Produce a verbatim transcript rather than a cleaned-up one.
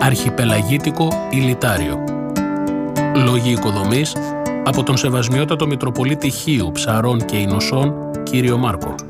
Αρχιπελαγίτικο Ηλιτάριο. Λόγοι οικοδομής από τον Σεβασμιότατο Μητροπολίτη Χίου, Ψαρών και Ινωσών, κύριο Μάρκο.